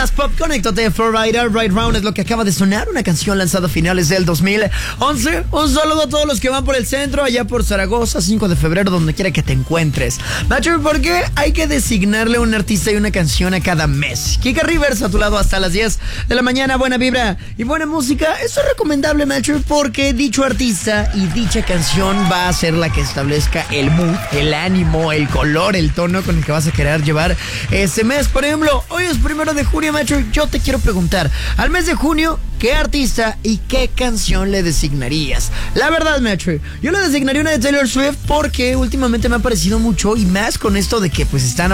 Pop, conéctate, Florida, Right Round es lo que acaba de sonar, una canción lanzada a finales del 2011. Un saludo a todos los que van por el centro, allá por Zaragoza, 5 de febrero, donde quiera que te encuentres. Macho, ¿por qué hay que designarle un artista y una canción a cada mes? Kika Rivers a tu lado hasta las 10 de la mañana, buena vibra y buena música. Eso es recomendable, Macho, porque dicho artista y dicha canción va a ser la que establezca el mood, el ánimo, el color, el tono con el que vas a querer llevar ese mes. Por ejemplo, hoy es 1 de junio, Macho, yo te quiero preguntar, al mes de junio, ¿qué artista y qué canción le designarías? La verdad, Macho, yo le designaría una de Taylor Swift porque últimamente me ha parecido mucho y más con esto de que pues están